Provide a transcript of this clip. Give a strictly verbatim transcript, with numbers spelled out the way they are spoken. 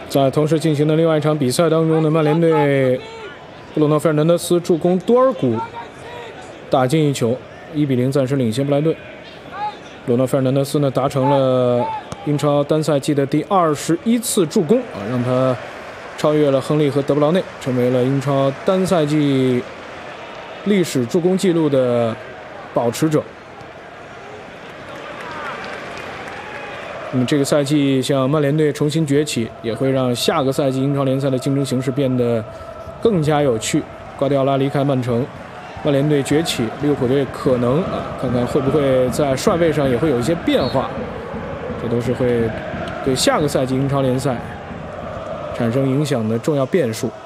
在同时进行的另外一场比赛当中呢，曼联队布鲁诺·费尔南德斯助攻多尔古打进一球，一比零暂时领先布莱顿。布鲁诺·费尔南德斯呢达成了英超单赛季的第二十一次助攻啊，让他超越了亨利和德布劳内，成为了英超单赛季历史助攻纪录的保持者。那么这个赛季，像曼联队重新崛起，也会让下个赛季英超联赛的竞争形势变得更加有趣。瓜迪奥拉离开曼城，曼联队崛起，利物浦队可能啊，看看会不会在帅位上也会有一些变化，这都是会对下个赛季英超联赛产生影响的重要变数。